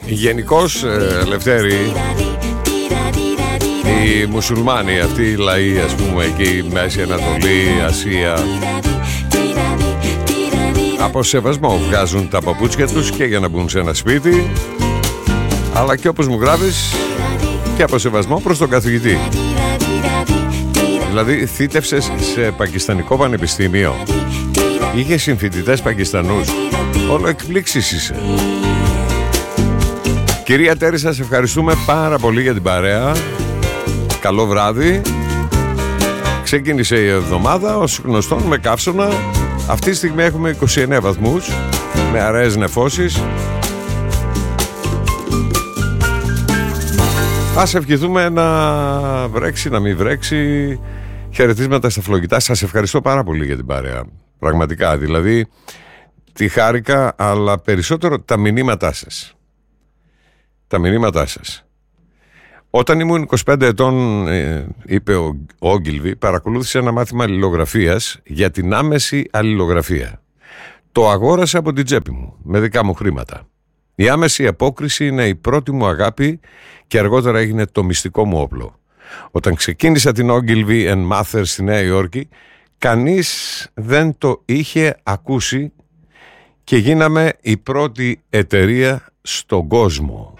Γενικώς, Λευτέρη, οι μουσουλμάνοι, αυτοί οι λαοί, ας πούμε, εκεί Μέση Ανατολή, Ασία, από σεβασμό βγάζουν τα παπούτσια τους και για να μπουν σε ένα σπίτι, αλλά και όπως μου γράφεις, και από σεβασμό προς τον καθηγητή. Δηλαδή θύτευσες σε πακιστανικό πανεπιστήμιο, είχε συμφοιτητές Πακιστανούς, όλο εκπλήξεις είσαι. Κυρία Τέρη, σας ευχαριστούμε πάρα πολύ για την παρέα. Καλό βράδυ. Ξεκίνησε η εβδομάδα ως γνωστόν με καύσωνα. Αυτή τη στιγμή έχουμε 29 βαθμούς με αραιές νεφώσεις. Ας ευχηθούμε να βρέξει, να μην βρέξει. Χαιρετίσματα στα φλογητά. Σας ευχαριστώ πάρα πολύ για την παρέα. Πραγματικά, δηλαδή τη χάρηκα, αλλά περισσότερο τα μηνύματά σας. Τα μηνύματά σας. Όταν ήμουν 25 ετών, είπε ο Όγκυλβι, παρακολούθησε ένα μάθημα αλληλογραφίας για την άμεση αλληλογραφία. Το αγόρασα από την τσέπη μου, με δικά μου χρήματα. Η άμεση απόκριση είναι η πρώτη μου αγάπη και αργότερα έγινε το μυστικό μου όπλο. Όταν ξεκίνησα την Ogilvy & Mather στη Νέα Υόρκη, κανείς δεν το είχε ακούσει και γίναμε η πρώτη εταιρεία στον κόσμο.